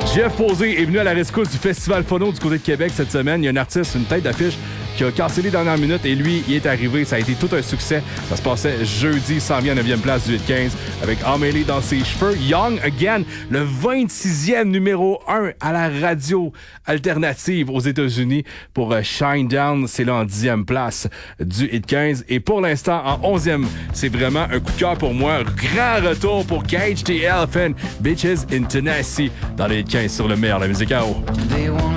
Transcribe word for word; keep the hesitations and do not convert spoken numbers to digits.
Jeff Posé est venu à la rescousse du Festival Phono du côté de Québec cette semaine. Il y a un artiste, une tête d'affiche qui a cassé les dernières minutes et lui, il est arrivé. Ça a été tout un succès. Ça se passait jeudi, s'en vient à neuvième place du huit quinze avec Amélie dans ses cheveux. Young Again, le vingt-sixième numéro un à la radio alternative aux États-Unis pour Shine Down. C'est là en dixième place du huit quinze. Et pour l'instant, en onzième, c'est vraiment un coup de cœur pour moi. Grand retour pour Cage the Elephant, Bitches in Tennessee dans les huit quinze sur le meilleur de la musique à eau.